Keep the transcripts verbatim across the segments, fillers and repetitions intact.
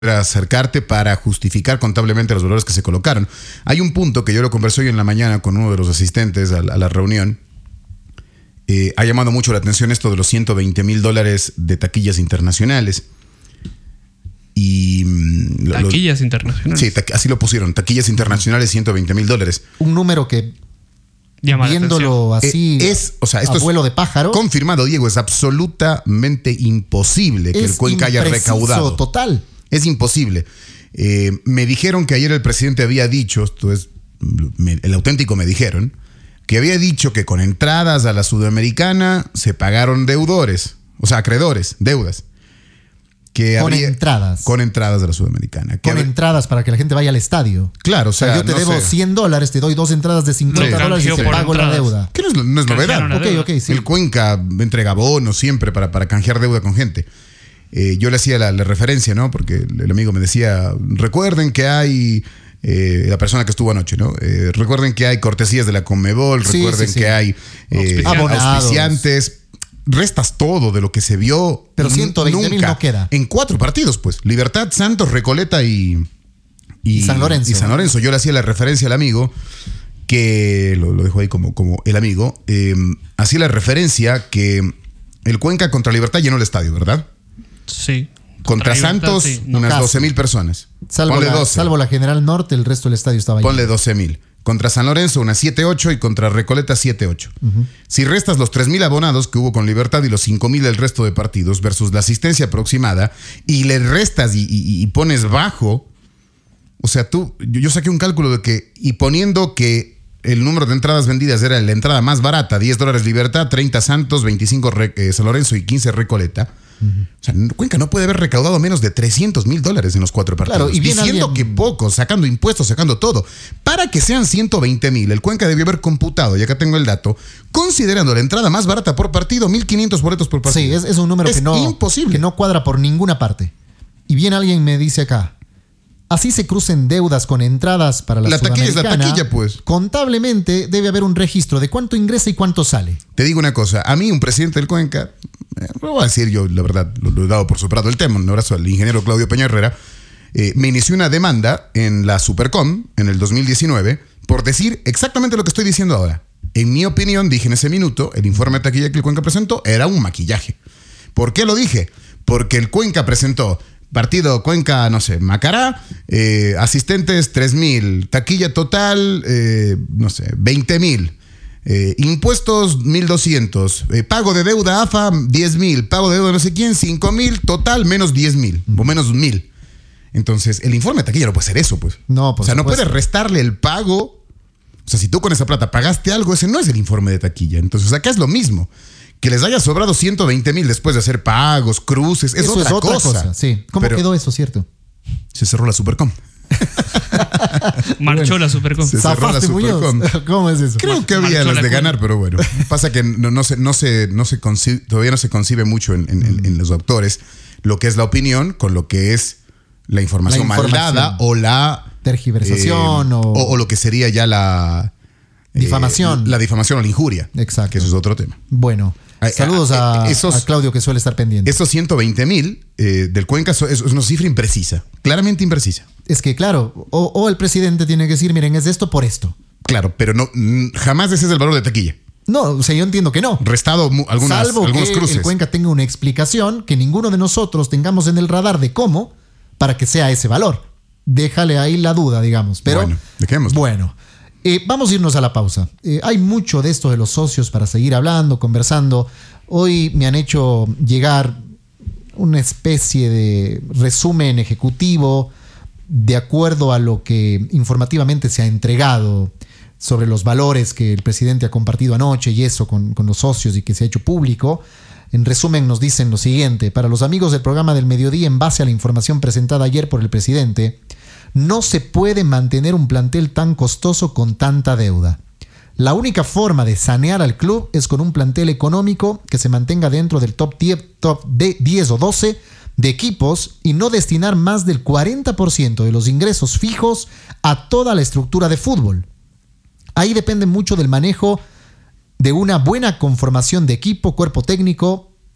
acercarte para justificar contablemente los valores que se colocaron. Hay un punto que yo lo conversé hoy en la mañana con uno de los asistentes a, a la reunión. Eh, ha llamado mucho la atención esto de los ciento veinte mil dólares de taquillas internacionales. Y taquillas los, internacionales. Sí, ta- así lo pusieron. Taquillas internacionales, ciento veinte mil dólares. Un número que, llama viéndolo así, eh, es, o sea, esto a es vuelo de pájaro. Confirmado, Diego, es absolutamente imposible que el Cuenca haya recaudado. Total. Es imposible. Eh, me dijeron que ayer el presidente había dicho, esto es me, el auténtico me dijeron, que había dicho que con entradas a la Sudamericana se pagaron deudores, o sea, acreedores, deudas. Que con habría, entradas. Con entradas de la Sudamericana. Que con habría, entradas para que la gente vaya al estadio. Claro, o sea, o sea yo te no debo sé. cien dólares, te doy dos entradas de cincuenta Sí, dólares y te canjeó por pago entradas. la deuda. Que no es, no es novedad. la Ok, deuda. ok, sí. El Cuenca entrega bonos siempre para, para canjear deuda con gente. Eh, yo le hacía la, la referencia, ¿no? Porque el amigo me decía, recuerden que hay, eh, la persona que estuvo anoche, ¿no? Eh, recuerden que hay cortesías de la Conmebol, Sí, recuerden sí, sí. que hay eh, Abonados. auspiciantes. Restas todo de lo que se vio. Pero y ciento veinte mil nunca. no queda. En cuatro partidos, pues. Libertad, Santos, Recoleta y, y, Y San Lorenzo. Y San Lorenzo. Yo le hacía la referencia al amigo, que lo, lo dejo ahí como, como el amigo, eh, hacía la referencia que el Cuenca contra Libertad llenó el estadio, ¿verdad? Sí. Contra Libertad, Santos, sí. No, unas casi. doce mil personas. Salvo Ponle la, doce. salvo la General Norte, el resto del estadio estaba ahí. Ponle doce mil. Contra San Lorenzo, unas siete ocho y contra Recoleta, siete ocho. Uh-huh. Si restas los tres mil abonados que hubo con Libertad y los cinco mil del resto de partidos versus la asistencia aproximada y le restas y, y, y pones bajo, o sea, tú, yo, yo saqué un cálculo de que, y poniendo que el número de entradas vendidas era la entrada más barata, diez dólares Libertad, treinta Santos, veinticinco Re, eh, San Lorenzo y quince Recoleta. Uh-huh. O sea, Cuenca no puede haber recaudado menos de trescientos mil dólares en los cuatro partidos. Claro, y bien diciendo alguien... que poco, sacando impuestos, sacando todo. Para que sean ciento veinte mil, el Cuenca debió haber computado, y acá tengo el dato, considerando la entrada más barata por partido, mil quinientos boletos por partido. Sí, es, es un número es que no, imposible. que no cuadra por ninguna parte. Y bien alguien me dice acá, así se crucen deudas con entradas para la, la taquilla es la Sudamericana, taquilla, pues. Contablemente debe haber un registro de cuánto ingresa y cuánto sale. Te digo una cosa, a mí un presidente del Cuenca, eh, lo voy a decir yo, la verdad, lo, lo he dado por superado el tema, un abrazo al ingeniero Claudio Peña Herrera, eh, me inició una demanda en la Supercom en el dos mil diecinueve por decir exactamente lo que estoy diciendo ahora. En mi opinión, dije en ese minuto, el informe de taquilla que el Cuenca presentó era un maquillaje. ¿Por qué lo dije? Porque el Cuenca presentó partido Cuenca, no sé, Macará, eh, asistentes tres mil, taquilla total, eh, no sé, veinte mil. Eh, impuestos mil doscientos, eh, pago de deuda A F A diez mil, pago de deuda no sé quién cinco mil, total menos diez mil o menos mil. Entonces el informe de taquilla no puede ser eso, pues. No, por o sea, no supuesto. puedes restarle el pago. O sea, si tú con esa plata pagaste algo, ese no es el informe de taquilla. Entonces acá es lo mismo. Que les haya sobrado ciento veinte mil después de hacer pagos, cruces, es, eso otra, es otra cosa. cosa. Sí. ¿Cómo Pero quedó eso, cierto? se cerró la Supercom. Marchó la Supercom. Se cerró la Zafaste, Muñoz. Supercom. ¿Cómo es eso? Creo Mar- que había marchó las la de cuenta. ganar, pero bueno. Pasa que no, no se, no se, no se concibe, todavía no se concibe mucho en, en, en, en los autores lo que es la opinión con lo que es la información, La mal información. dada o la Tergiversación eh, o... o, o lo que sería ya la eh, Difamación. la difamación o la injuria. Exacto. Que eso es otro tema. Bueno, Ay, saludos a, esos- a Claudio que suele estar pendiente. Esos ciento veinte mil eh, del Cuenca so- es, es una cifra imprecisa, claramente imprecisa. Es que claro, o, o el presidente tiene que decir, miren, es de esto por esto. Claro, pero no mm, jamás ese es el valor de taquilla. No, o sea, yo entiendo que no. Restado mu- algunas, Salvo algunos que cruces. el Cuenca tenga una explicación que ninguno de nosotros tengamos en el radar de cómo para que sea ese valor. Déjale ahí la duda, digamos. Pero Bueno, dejémoslo. Bueno, eh, vamos a irnos a la pausa. Eh, hay mucho de esto de los socios para seguir hablando, conversando. Hoy me han hecho llegar una especie de resumen ejecutivo de acuerdo a lo que informativamente se ha entregado sobre los valores que el presidente ha compartido anoche y eso con, con los socios y que se ha hecho público. En resumen, nos dicen lo siguiente: para los amigos del programa del mediodía, en base a la información presentada ayer por el presidente, no se puede mantener un plantel tan costoso con tanta deuda. La única forma de sanear al club es con un plantel económico que se mantenga dentro del top diez, top diez o doce de equipos y no destinar más del cuarenta por ciento de los ingresos fijos a toda la estructura de fútbol. Ahí depende mucho del manejo de una buena conformación de equipo, cuerpo técnico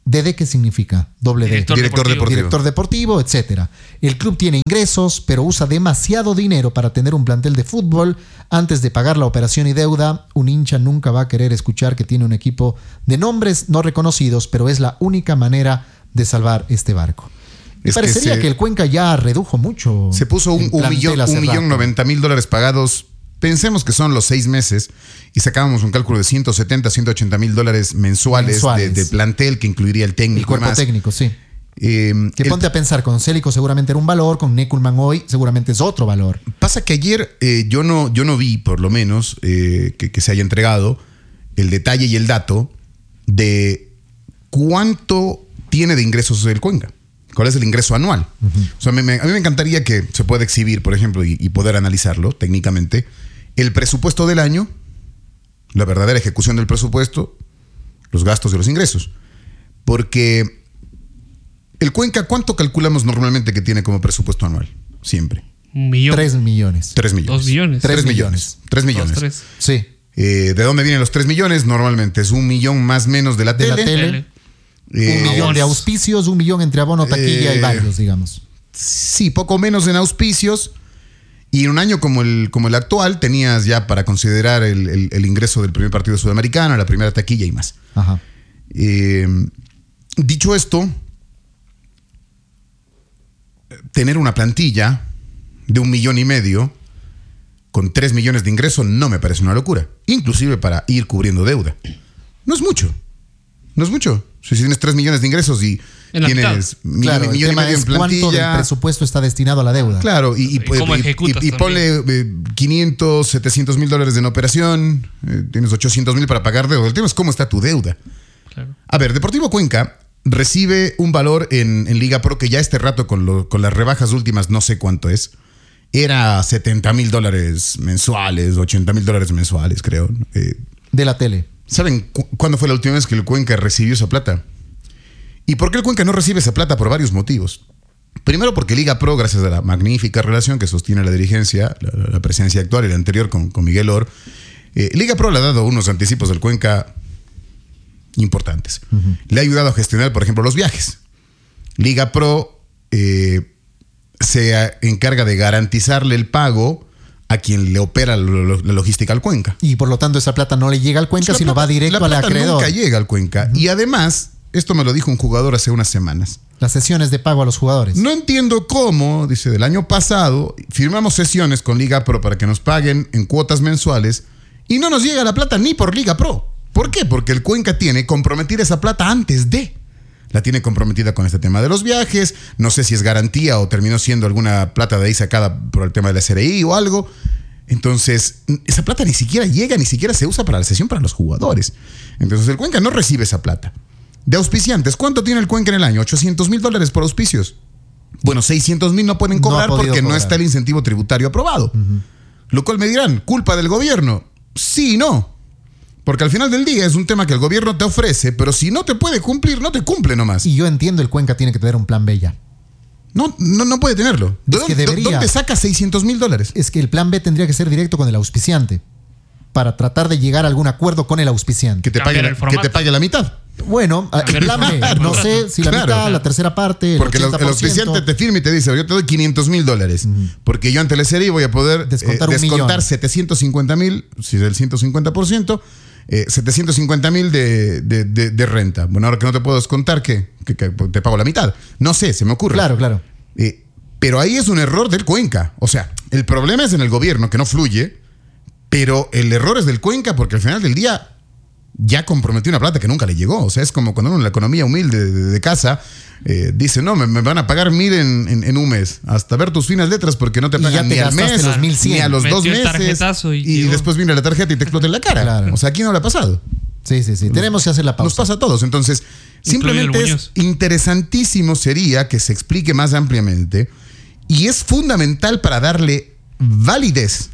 ¿D D qué significa? Doble D. Director Director deportivo. deportivo. Director deportivo, etcétera. El club tiene ingresos, pero usa demasiado dinero para tener un plantel de fútbol. Antes de pagar la operación y deuda, un hincha nunca va a querer escuchar que tiene un equipo de nombres no reconocidos, pero es la única manera de salvar este barco. Me Es que parecería que, se- el Cuenca ya redujo mucho. Se puso un, el un plantel millón, hace un millón rato. noventa mil dólares pagados. Pensemos que son los seis meses y sacábamos un cálculo de ciento setenta, ciento ochenta mil dólares mensuales, Mensuales. De, de plantel que incluiría el técnico El cuerpo y más. técnico, sí. Eh, Que el- ponte a pensar, con Célico seguramente era un valor, con Neckelman hoy seguramente es otro valor. Pasa que ayer eh, yo, no, yo no vi, por lo menos, eh, que, que se haya entregado el detalle y el dato de cuánto tiene de ingresos el Cuenca. ¿Cuál es el ingreso anual? Uh-huh. O sea, me, me, a mí me encantaría que se pueda exhibir, por ejemplo, y, y poder analizarlo técnicamente, el presupuesto del año, la verdadera ejecución del presupuesto, los gastos y los ingresos. Porque el Cuenca, ¿cuánto calculamos normalmente que tiene como presupuesto anual? Siempre. Un millón. Tres millones. Tres millones. Dos millones. Tres, Tres millones. millones. Tres Dos, millones. tres. Sí. Eh, ¿De dónde vienen los tres millones? Normalmente es un millón más menos de la De tele. la tele. Tele. Eh, Un millón de auspicios, un millón entre abono, taquilla Eh, y varios, digamos. Sí, poco menos en auspicios. Y en un año como el, como el actual, tenías ya para considerar el, el- el ingreso del primer partido sudamericano, la primera taquilla y más. Ajá. Eh, dicho esto, tener una plantilla de un millón y medio con tres millones de ingresos no me parece una locura. Inclusive para ir cubriendo deuda. No es mucho. No es mucho. Si tienes tres millones de ingresos y En la tienes millón, Claro, el millón y tema medio es en cuánto del plantilla. presupuesto está destinado a la deuda. Claro, y, y, ¿Y cómo y- ejecutas y- y ponle eh, quinientos, setecientos mil dólares en operación, eh, tienes ochocientos mil para pagar deuda. El tema es cómo está tu deuda. Claro. A ver, Deportivo Cuenca recibe un valor en, en Liga Pro que ya este rato con, lo- con las rebajas últimas no sé cuánto es. Era setenta mil dólares mensuales, ochenta mil dólares mensuales, creo. Eh, De la tele. ¿Saben cu- cuándo fue la última vez que el Cuenca recibió esa plata? ¿Y por qué el Cuenca no recibe esa plata? Por varios motivos. Primero porque Liga Pro, gracias a la magnífica relación que sostiene la dirigencia, la, la presencia actual y la anterior con, con Miguel Or, eh, Liga Pro le ha dado unos anticipos del Cuenca importantes. Uh-huh. Le ha ayudado a gestionar, por ejemplo, los viajes. Liga Pro eh, se a, encarga de garantizarle el pago a quien le opera lo, lo, la logística al Cuenca. Y por lo tanto esa plata no le llega al Cuenca, Pues sino plata, va directo la al plata acreedor. nunca llega al Cuenca. Uh-huh. Y además, esto me lo dijo un jugador hace unas semanas. Las sesiones de pago a los jugadores. No entiendo cómo, dice, del año pasado firmamos sesiones con Liga Pro para que nos paguen en cuotas mensuales y no nos llega la plata ni por Liga Pro. ¿Por qué? Porque el Cuenca tiene comprometida esa plata antes de. La tiene comprometida con este tema de los viajes. No sé si es garantía o terminó siendo alguna plata de ahí sacada por el tema de la S R I o algo. Entonces, esa plata ni siquiera llega, ni siquiera se usa para la sesión para los jugadores. Entonces, el Cuenca no recibe esa plata. De auspiciantes, ¿cuánto tiene el Cuenca en el año? ochocientos mil dólares por auspicios. Bueno, seiscientos mil no pueden cobrar no porque cobrar. no está el incentivo tributario aprobado. Uh-huh. Lo cual me dirán, ¿culpa del gobierno? Sí y no. Porque al final del día es un tema que el gobierno te ofrece, pero si no te puede cumplir, no te cumple nomás. Y yo entiendo, el Cuenca tiene que tener un plan B ya. No, no, no puede tenerlo. ¿De Es que dónde, debería. ¿Dónde saca seiscientos mil dólares? Es que el plan B tendría que ser directo con el auspiciante para tratar de llegar a algún acuerdo con el auspiciante. Que te, pague, que te pague la mitad. Bueno, el plan B, no sé si la Claro. mitad, la tercera parte, el Porque el, ochenta por el ciento. auspiciante te firma y te dice, yo te doy quinientos mil dólares. Uh-huh. Porque yo ante la serie voy a poder descontar, eh, un descontar millón. setecientos cincuenta mil, si es el ciento cincuenta por ciento, eh, setecientos cincuenta mil de, de, de, de renta. Bueno, ahora que no te puedo descontar, ¿qué? Que, que te pago la mitad. No sé, se me ocurre. Claro, claro. Eh, pero ahí es un error del Cuenca. O sea, el problema es en el gobierno, que no fluye, pero el error es del Cuenca porque al final del día ya comprometió una plata que nunca le llegó. O sea, es como cuando uno en la economía humilde de, de, de casa eh, dice, no, me, me van a pagar mil en, en, en un mes, hasta ver tus finas letras porque no te y pagan te ni al mes, los mil cien. ni a los Metió dos el meses. tarjetazo y Y, llegó. después viene la tarjeta y te explota en la cara. Claro. O sea, aquí no le ha pasado. Sí, sí, sí. Nos, Tenemos que hacer la pausa. Nos pasa a todos. Entonces, simplemente es interesantísimo sería que se explique más ampliamente y es fundamental para darle validez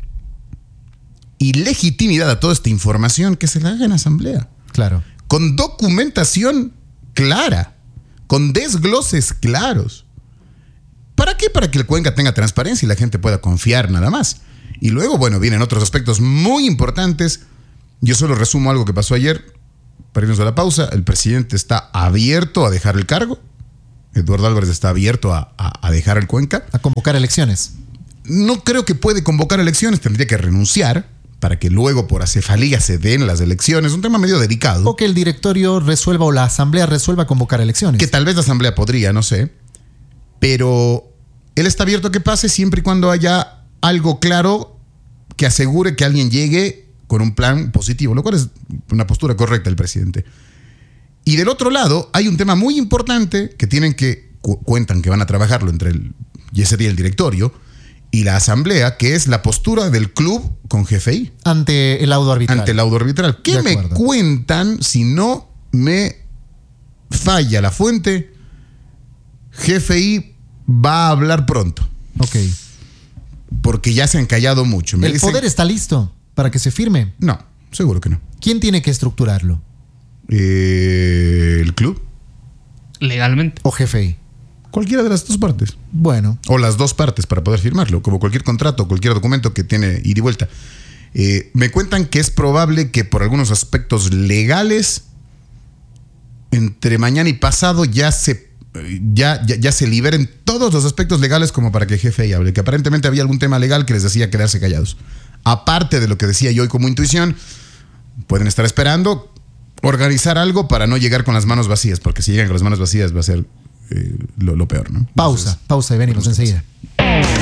y legitimidad a toda esta información que se la haga en asamblea. Claro. Con documentación clara, con desgloses claros. ¿Para qué? Para que el Cuenca tenga transparencia y la gente pueda confiar nada más. Y luego, bueno, vienen otros aspectos muy importantes. Yo solo resumo algo que pasó ayer. para irnos a la pausa, el presidente está abierto a dejar el cargo. Eduardo Álvarez está abierto a, a, a dejar el Cuenca. A convocar elecciones. No creo que puede convocar elecciones, tendría que renunciar para que luego por acefalía se den las elecciones. Un tema medio delicado. O que el directorio resuelva o la asamblea resuelva convocar elecciones. Que tal vez la asamblea podría, no sé. Pero él está abierto a que pase siempre y cuando haya algo claro que asegure que alguien llegue con un plan positivo, lo cual es una postura correcta del presidente. Y del otro lado, hay un tema muy importante que tienen que, cu- cuentan que van a trabajarlo entre el, y ese día el directorio y la asamblea, que es la postura del club con G F I. Ante el laudo arbitral. Ante el laudo arbitral. ¿Qué De me acuerdo. cuentan si no me falla la fuente? G F I va a hablar pronto, Ok. porque ya se han callado mucho. Me El dicen- poder está listo para que se firme. No, seguro que no. ¿Quién tiene que estructurarlo? Eh, el club. Legalmente. O G F I. Cualquiera de las dos partes. Bueno, O las dos partes para poder firmarlo, como cualquier contrato, cualquier documento que tiene ida y vuelta. Eh, me cuentan que es probable que por algunos aspectos legales, entre mañana y pasado ya se, ya, ya, ya se liberen todos los aspectos legales como para que el jefe hable, que aparentemente había algún tema legal que les decía quedarse callados. Aparte de lo que decía yo hoy como intuición, pueden estar esperando organizar algo para no llegar con las manos vacías, porque si llegan con las manos vacías va a ser eh, lo, lo peor, ¿no? pausa, Entonces, pausa y venimos vamos a enseguida.